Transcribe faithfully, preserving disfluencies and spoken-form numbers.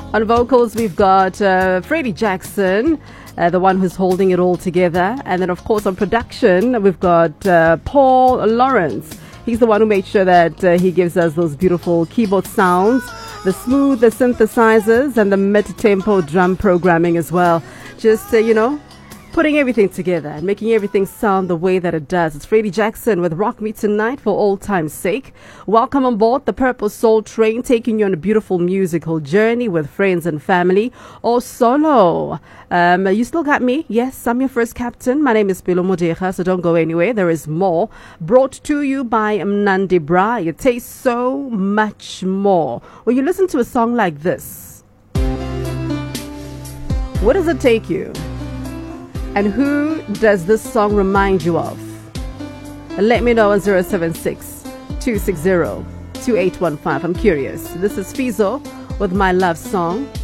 On vocals, we've got uh, Freddie Jackson, uh, the one who's holding it all together. And then, of course, on production, we've got uh, Paul Lawrence. He's the one who made sure that uh, he gives us those beautiful keyboard sounds, the smooth, the synthesizers, and the mid-tempo drum programming as well. Just, uh, you know, putting everything together and making everything sound the way that it does. It's Freddie Jackson with Rock Me Tonight for old time's sake. Welcome on board the Purple Soul Train, taking you on a beautiful musical journey with friends and family or solo. Um, you still got me? Yes, I'm your first captain. My name is Pelo Modeja, so don't go anywhere. There is more. Brought to you by Mnandi Bra. It tastes so much more. When you listen to a song like this, where does it take you? And who does this song remind you of? Let me know on zero seven six, two six zero, two eight one five. I'm curious. This is Fizo with My Love Song.